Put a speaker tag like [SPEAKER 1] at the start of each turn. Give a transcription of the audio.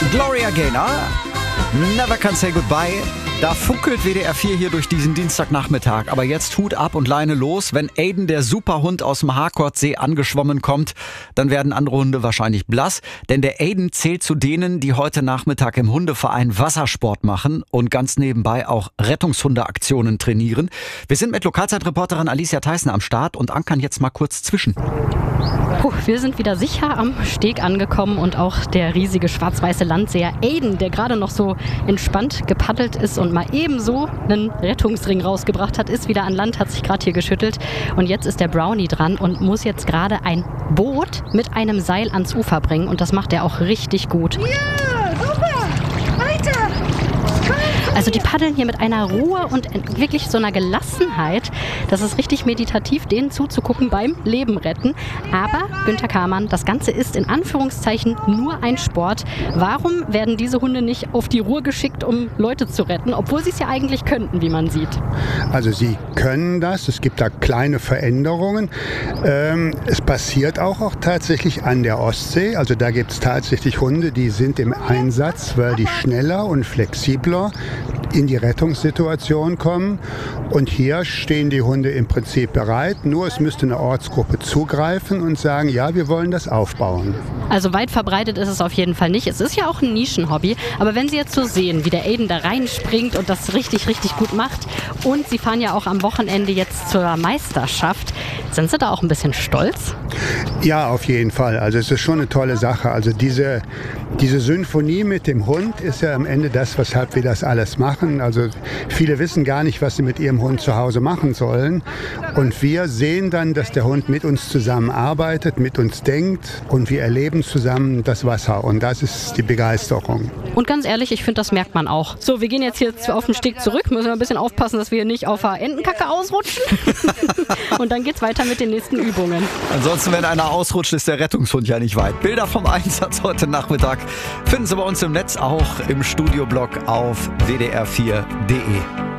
[SPEAKER 1] Gloria Gaynor, Never Can Say Goodbye. Da funkelt WDR 4 hier durch diesen Dienstagnachmittag. Aber jetzt Hut ab und Leine los. Wenn Aiden, der Superhund aus dem Harkordsee, angeschwommen kommt, dann werden andere Hunde wahrscheinlich blass. Denn der Aiden zählt zu denen, die heute Nachmittag im Hundeverein Wassersport machen und ganz nebenbei auch Rettungshundeaktionen trainieren. Wir sind mit Lokalzeitreporterin Alicia Theissen am Start und ankern jetzt mal kurz zwischen.
[SPEAKER 2] Wir sind wieder sicher am Steg angekommen und auch der riesige schwarz-weiße Landseher Aiden, der gerade noch so entspannt gepaddelt ist und mal ebenso einen Rettungsring rausgebracht hat, ist wieder an Land, hat sich gerade hier geschüttelt und jetzt ist der Brownie dran und muss jetzt gerade ein Boot mit einem Seil ans Ufer bringen und das macht er auch richtig gut.
[SPEAKER 3] Ja, super, weiter!
[SPEAKER 2] Also die paddeln hier mit einer Ruhe und wirklich so einer Gelassenheit. Das ist richtig meditativ, denen zuzugucken beim Leben retten. Aber, Günther Kamann, das Ganze ist in Anführungszeichen nur ein Sport. Warum werden diese Hunde nicht auf die Ruhr geschickt, um Leute zu retten, obwohl sie es ja eigentlich könnten, wie man sieht?
[SPEAKER 4] Also sie können das, es gibt da kleine Veränderungen. Es passiert auch tatsächlich an der Ostsee. Also da gibt es tatsächlich Hunde, die sind im Einsatz, weil die schneller und flexibler in die Rettungssituation kommen. Und hier stehen die Hunde im Prinzip bereit. Nur es müsste eine Ortsgruppe zugreifen und sagen, ja, wir wollen das aufbauen.
[SPEAKER 2] Also weit verbreitet ist es auf jeden Fall nicht. Es ist ja auch ein Nischenhobby. Aber wenn Sie jetzt so sehen, wie der Aiden da reinspringt und das richtig, richtig gut macht und Sie fahren ja auch am Wochenende jetzt zur Meisterschaft, sind Sie da auch ein bisschen stolz?
[SPEAKER 4] Ja, auf jeden Fall. Also es ist schon eine tolle Sache. Also diese Symphonie mit dem Hund ist ja am Ende das, weshalb wir das alles machen. Also viele wissen gar nicht, was sie mit ihrem Hund zu Hause machen sollen. Und wir sehen dann, dass der Hund mit uns zusammenarbeitet, mit uns denkt und wir erleben zusammen das Wasser. Und das ist die Begeisterung.
[SPEAKER 2] Und ganz ehrlich, ich finde, das merkt man auch. So, wir gehen jetzt hier auf den Steg zurück. Müssen wir ein bisschen aufpassen, dass wir hier nicht auf der Entenkacke ausrutschen. Und dann geht's weiter mit den nächsten Übungen.
[SPEAKER 1] Ansonsten, wenn einer ausrutscht, ist der Rettungshund ja nicht weit. Bilder vom Einsatz heute Nachmittag finden Sie bei uns im Netz, auch im Studioblog auf wdr4.de.